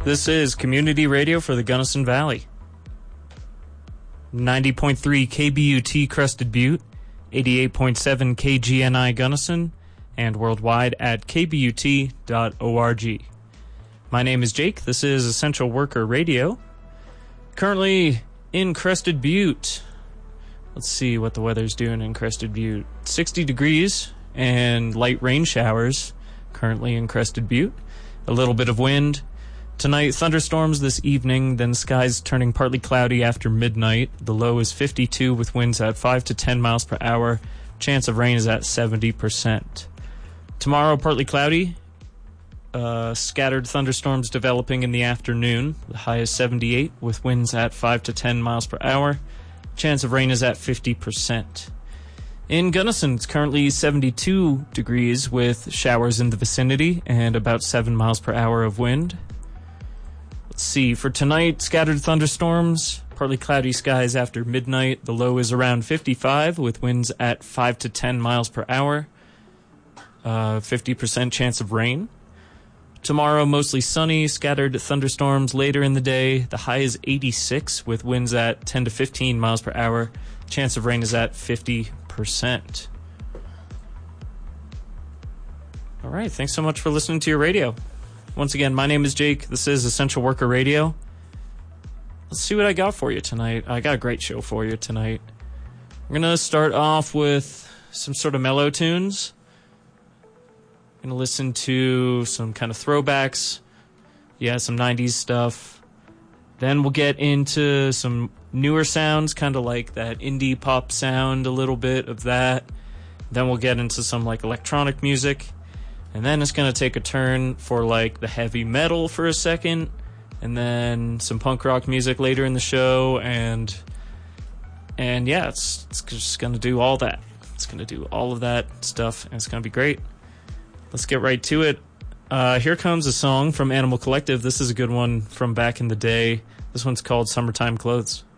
This is community radio for the Gunnison Valley. 90.3 KBUT Crested Butte, 88.7 KGNI Gunnison, and worldwide at kbut.org. My name is Jake. This is Essential Worker Radio. Currently in Crested Butte. Let's see what the weather's doing in Crested Butte. 60 degrees and light rain showers currently in Crested Butte. A little bit of wind. Tonight, thunderstorms this evening, then skies turning partly cloudy after midnight. The low is 52 with winds at 5 to 10 miles per hour. Chance of rain is at 70%. Tomorrow, partly cloudy. Scattered thunderstorms developing in the afternoon. The high is 78 with winds at 5 to 10 miles per hour. Chance of rain is at 50%. In Gunnison, it's currently 72 degrees with showers in the vicinity and about 7 miles per hour of wind. Let's see, for tonight, scattered thunderstorms, partly cloudy skies after midnight. The low is around 55 with winds at 5 to 10 miles per hour. 50% chance of rain. Tomorrow, mostly sunny, scattered thunderstorms later in the day. The high is 86 with winds at 10 to 15 miles per hour. Chance of rain is at 50%. All right, thanks so much for listening to your radio. Once again, my name is Jake. This is Essential Worker Radio. Let's see what I got for you tonight. I got a great show for you tonight. We're going to start off with some sort of mellow tunes. Going to listen to some kind of throwbacks. Yeah, some 90s stuff. Then we'll get into some newer sounds, kind of like that indie pop sound, a little bit of that. Then we'll get into some like electronic music. And then it's going to take a turn for like the heavy metal for a second. And then some punk rock music later in the show. And yeah, it's just going to do all that. It's going to do all of that stuff. And it's going to be great. Let's get right to it. Here comes a song from Animal Collective. This is a good one from back in the day. This one's called Summertime Clothes.